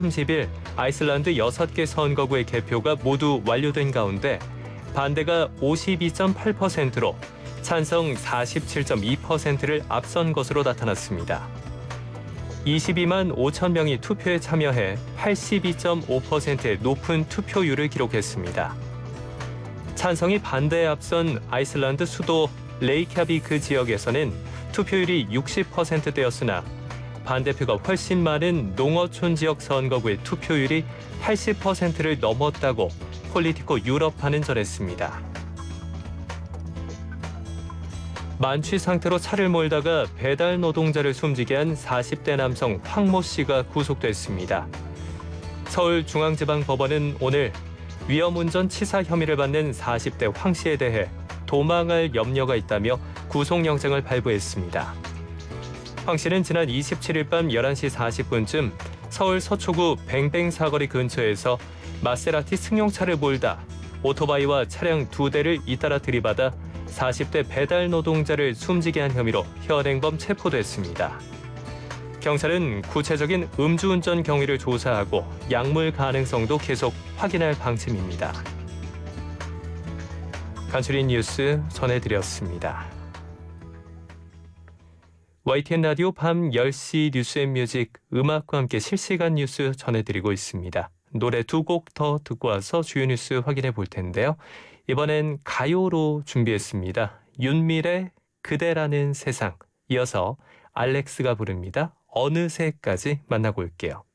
30일 아이슬란드 6개 선거구의 개표가 모두 완료된 가운데 반대가 52.8%로 찬성 47.2%를 앞선 것으로 나타났습니다. 22만 5천 명이 투표에 참여해 82.5%의 높은 투표율을 기록했습니다. 찬성이 반대에 앞선 아이슬란드 수도 레이캬비크 지역에서는 투표율이 60%대였으나 반대표가 훨씬 많은 농어촌 지역 선거구의 투표율이 80%를 넘었다고 폴리티코 유럽파는 전했습니다. 만취 상태로 차를 몰다가 배달 노동자를 숨지게 한 40대 남성 황모 씨가 구속됐습니다. 서울중앙지방법원은 오늘 위험운전 치사 혐의를 받는 40대 황 씨에 대해 도망할 염려가 있다며 구속영장을 발부했습니다. 황 씨는 지난 27일 밤 11시 40분쯤 서울 서초구 뱅뱅 사거리 근처에서 마세라티 승용차를 몰다 오토바이와 차량 2대를 잇따라 들이받아 40대 배달 노동자를 숨지게 한 혐의로 현행범 체포됐습니다. 경찰은 구체적인 음주운전 경위를 조사하고 약물 가능성도 계속 확인할 방침입니다. 간추린 뉴스 전해드렸습니다. YTN 라디오 밤 10시 뉴스앤뮤직 음악과 함께 실시간 뉴스 전해드리고 있습니다. 노래 2곡 더 듣고 와서 주요 뉴스 확인해 볼 텐데요. 이번엔 가요로 준비했습니다. 윤밀의 그대라는 세상, 이어서 알렉스가 부릅니다. 어느새까지 만나고 올게요.